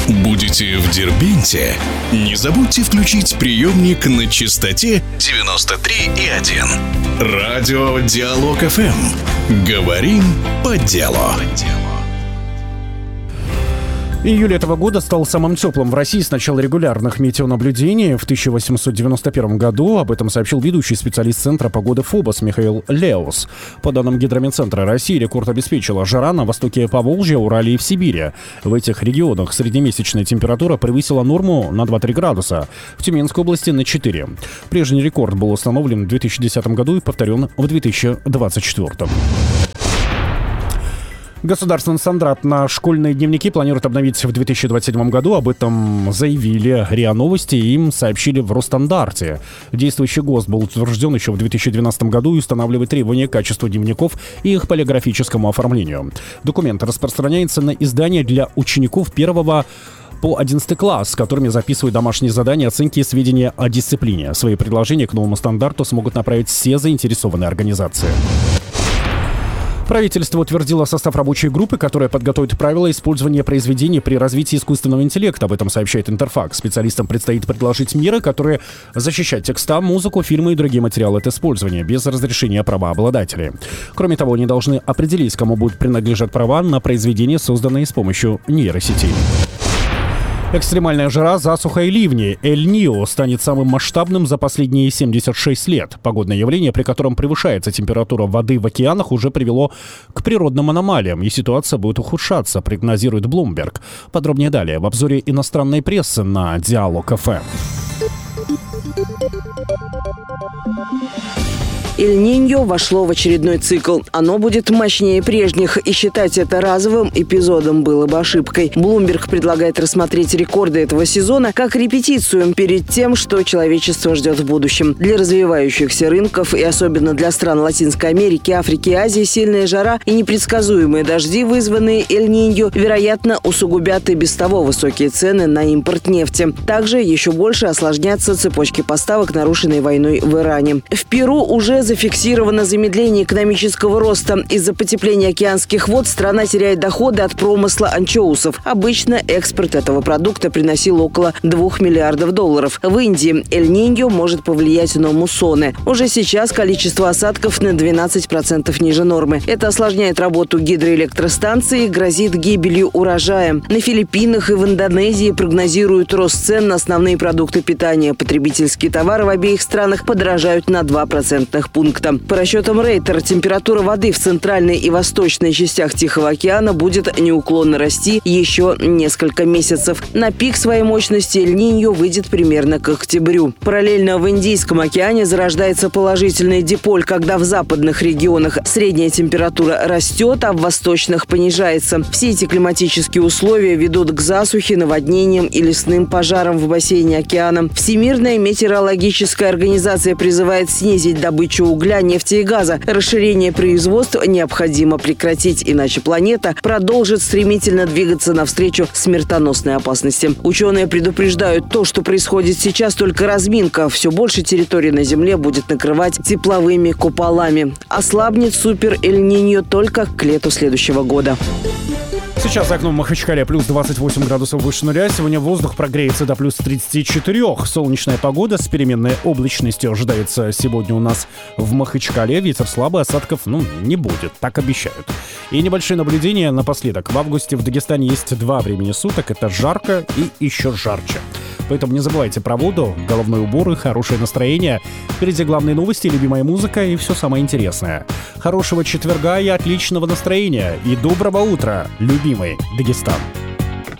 Будете в Дербенте? Не забудьте включить приемник на частоте 93,1. Радио Диалог ФМ. Говорим по делу. Июль этого года стал самым теплым в России с начала регулярных метеонаблюдений в 1891 году. Об этом сообщил ведущий специалист Центра погоды ФОБОС Михаил Леус. По данным Гидрометцентра России, рекорд обеспечила жара на востоке Поволжья, Урале и в Сибири. В этих регионах среднемесячная температура превысила норму на 2-3 градуса. В Тюменской области на 4. Прежний рекорд был установлен в 2010 году и повторен в 2024. Государственный стандарт на школьные дневники планируют обновить в 2027 году. Об этом заявили РИА Новости и им сообщили в Росстандарте. Действующий ГОСТ был утвержден еще в 2012 году и устанавливает требования к качеству дневников и их полиграфическому оформлению. Документ распространяется на издания для учеников 1 по 11 класс, с которыми записывают домашние задания, оценки и сведения о дисциплине. Свои предложения к новому стандарту смогут направить все заинтересованные организации. Правительство утвердило состав рабочей группы, которая подготовит правила использования произведений при развитии искусственного интеллекта. Об этом сообщает Интерфакс. Специалистам предстоит предложить меры, которые защищают текста, музыку, фильмы и другие материалы от использования без разрешения правообладателей. Кроме того, они должны определить, кому будут принадлежать права на произведения, созданные с помощью нейросетей. Экстремальная жара, засуха и ливни. Эль-Нио станет самым масштабным за последние 76 лет. Погодное явление, при котором превышается температура воды в океанах, уже привело к природным аномалиям, и ситуация будет ухудшаться, прогнозирует Bloomberg. Подробнее далее в обзоре иностранной прессы на Диалог ФМ. Эль-Ниньо вошло в очередной цикл. Оно будет мощнее прежних, и считать это разовым эпизодом было бы ошибкой. Bloomberg предлагает рассмотреть рекорды этого сезона как репетицию перед тем, что человечество ждет в будущем. Для развивающихся рынков и особенно для стран Латинской Америки, Африки и Азии сильная жара и непредсказуемые дожди, вызванные Эль-Ниньо, вероятно, усугубят и без того высокие цены на импорт нефти. Также еще больше осложнятся цепочки поставок, нарушенные войной в Иране. В Перу уже зафиксировано замедление экономического роста. Из-за потепления океанских вод страна теряет доходы от промысла анчоусов. Обычно экспорт этого продукта приносил около $2 миллиардов. В Индии Эль-Ниньо может повлиять на муссоны. Уже сейчас количество осадков на 12% ниже нормы. Это осложняет работу гидроэлектростанции и грозит гибелью урожая. На Филиппинах и в Индонезии прогнозируют рост цен на основные продукты питания. Потребительские товары в обеих странах подорожают на 2 процентных пункта. По расчетам Рейтер, температура воды в центральной и восточной частях Тихого океана будет неуклонно расти еще несколько месяцев. На пик своей мощности Эль-Ниньо выйдет примерно к октябрю. Параллельно в Индийском океане зарождается положительный диполь, когда в западных регионах средняя температура растет, а в восточных понижается. Все эти климатические условия ведут к засухе, наводнениям и лесным пожарам в бассейне океана. Всемирная метеорологическая организация призывает снизить добычу угля, нефти и газа. Расширение производства необходимо прекратить, иначе планета продолжит стремительно двигаться навстречу смертоносной опасности. Ученые предупреждают, то, что происходит сейчас, только разминка. Все больше территории на Земле будет накрывать тепловыми куполами. Ослабнет супер Эль-Ниньо только к лету следующего года. Сейчас за окном Махачкале плюс 28 градусов выше нуля. Сегодня воздух прогреется до плюс 34. Солнечная погода с переменной облачностью ожидается сегодня у нас в Махачкале. Ветер слабый, осадков, не будет, так обещают. И небольшие наблюдения напоследок. В августе в Дагестане есть 2 времени суток. Это жарко и еще жарче. Поэтому не забывайте про воду, головной убор и хорошее настроение. Впереди главные новости, любимая музыка и все самое интересное. Хорошего четверга и отличного настроения. И доброго утра, любимый Дагестан.